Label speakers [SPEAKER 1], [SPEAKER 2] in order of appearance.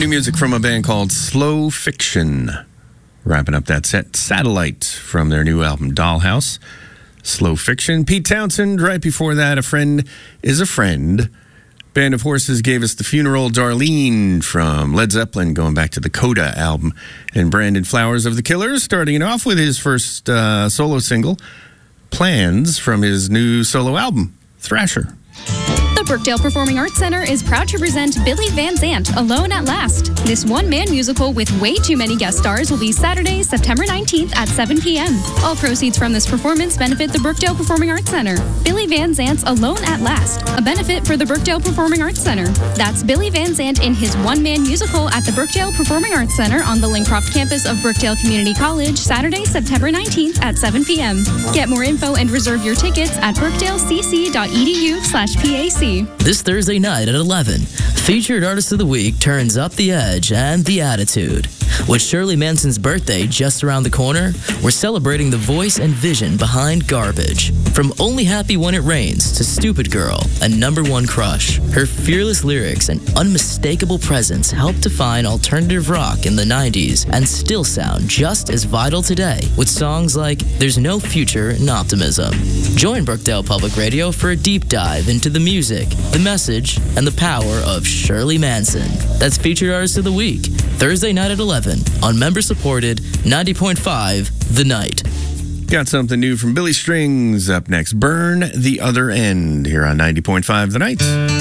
[SPEAKER 1] New music from a band called Slow Fiction. Wrapping up that set, Satellite, from their new album Dollhouse. Slow Fiction. Pete Townsend, right before that, A Friend is a Friend. Band of Horses gave us The Funeral, Darlene from Led Zeppelin, going back to the Coda album. And Brandon Flowers of The Killers, starting it off with his first solo single, Plans, from his new solo album, Thrasher.
[SPEAKER 2] The Brookdale Performing Arts Center is proud to present Billy Van Zandt, Alone at Last. This one-man musical with way too many guest stars will be Saturday, September 19th at 7 p.m. All proceeds from this performance benefit the Brookdale Performing Arts Center. Billy Van Zandt's Alone at Last, a benefit for the Brookdale Performing Arts Center. That's Billy Van Zandt in his one-man musical at the Brookdale Performing Arts Center on the Lincroft campus of Brookdale Community College, Saturday, September 19th at 7 p.m. Get more info and reserve your tickets at brookdalecc.edu/PAC.
[SPEAKER 3] This Thursday night at 11, Featured Artist of the Week turns up the edge and the attitude. With Shirley Manson's birthday just around the corner, we're celebrating the voice and vision behind Garbage. From Only Happy When It Rains to Stupid Girl and Number One Crush, her fearless lyrics and unmistakable presence helped define alternative rock in the 90s and still sound just as vital today with songs like There's No Future in Optimism. Join Brookdale Public Radio for a deep dive into the music, the message, and the power of Shirley Manson. That's Featured Artist of the Week, Thursday night at 11 on member-supported 90.5 The Night.
[SPEAKER 1] Got something new from Billy Strings up next. Burn the Other End here on 90.5 The Night.